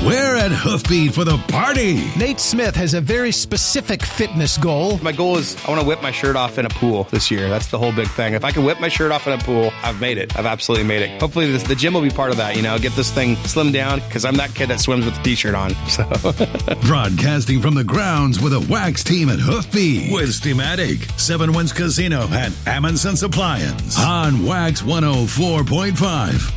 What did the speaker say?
We're at Hoofbeat for the party. Nate Smith has a very specific fitness goal. My goal is I want to whip my shirt off in a pool this year. That's the whole big thing. If I can whip my shirt off in a pool, I've made it. I've absolutely made it. Hopefully the gym will be part of that, get this thing slimmed down because I'm that kid that swims with a t-shirt on. So Broadcasting from the grounds with a wax team at Hoofbeat with Steamatic, Seven Winds Casino, and Amundsen Appliance on Wax 104.5.